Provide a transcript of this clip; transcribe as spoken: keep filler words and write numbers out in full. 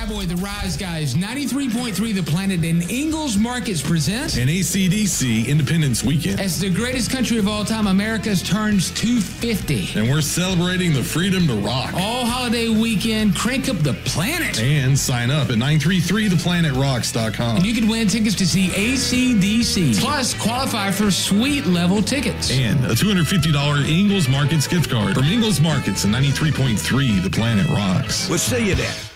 Cowboy, the Rise Guys, ninety-three point three The Planet, and Ingles Markets present an A C D C Independence Weekend. As the greatest country of all time, America's turns two fifty. And we're celebrating the freedom to rock. All holiday weekend, crank up the planet. And sign up at nine three three the planet rocks dot com. And you can win tickets to see A C D C. Plus, qualify for suite level tickets. And a two hundred fifty dollars Ingles Markets gift card from Ingles Markets and ninety-three point three The Planet Rocks. We'll see you there.